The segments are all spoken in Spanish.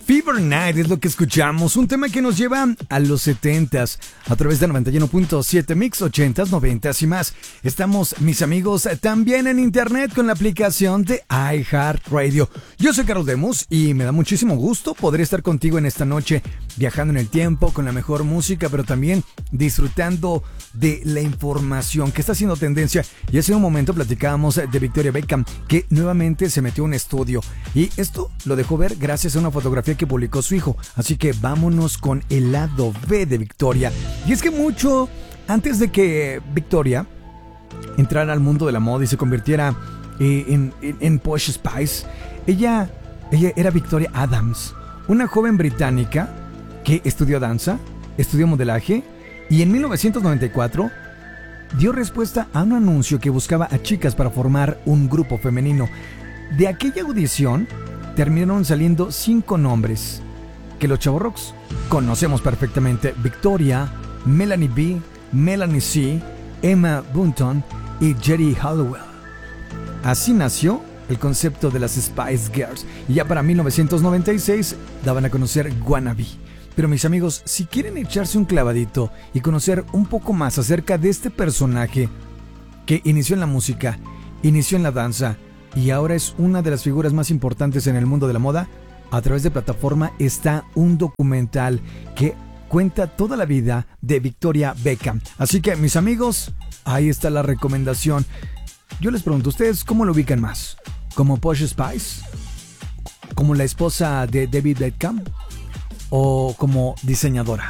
Fever Night es lo que escuchamos, un tema que nos lleva a los 70s a través de 91.7 Mix, 80s, 90s y más. Estamos, mis amigos, también en internet con la aplicación de iHeartRadio. Yo soy Carlos Lemus y me da muchísimo gusto poder estar contigo en esta noche, viajando en el tiempo con la mejor música, pero también disfrutando de la información que está haciendo tendencia. Y hace un momento platicábamos de Victoria Beckham, que nuevamente se metió a un estudio y esto lo dejó ver gracias a una fotografía que publicó su hijo. Así que vámonos con el lado B de Victoria. Y es que mucho antes de que Victoria entrara al mundo de la moda y se convirtiera en Posh Spice, ella era Victoria Adams, una joven británica que estudió danza, estudió modelaje y en 1994 dio respuesta a un anuncio que buscaba a chicas para formar un grupo femenino. De aquella audición terminaron saliendo 5 nombres que los chavorrocs conocemos perfectamente: Victoria, Melanie B, Melanie C, Emma Bunton y Geri Halliwell. Así nació el concepto de las Spice Girls y ya para 1996 daban a conocer Wannabe. Pero mis amigos, si quieren echarse un clavadito y conocer un poco más acerca de este personaje que inició en la música, inició en la danza y ahora es una de las figuras más importantes en el mundo de la moda, a través de plataforma está un documental que cuenta toda la vida de Victoria Beckham. Así que, mis amigos, ahí está la recomendación. Yo les pregunto, ¿ustedes cómo lo ubican más? ¿Como Posh Spice? ¿Como la esposa de David Beckham? ¿O como diseñadora?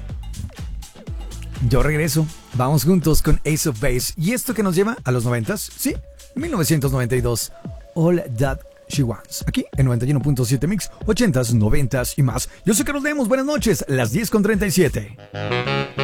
Yo regreso. Vamos juntos con Ace of Base. ¿Y esto que nos lleva a los 90s? Sí, 1992. All That She Wants. Aquí en 91.7 Mix, 80s, 90s y más. Yo soy Carlos Lemus. Buenas noches. Las 10:37.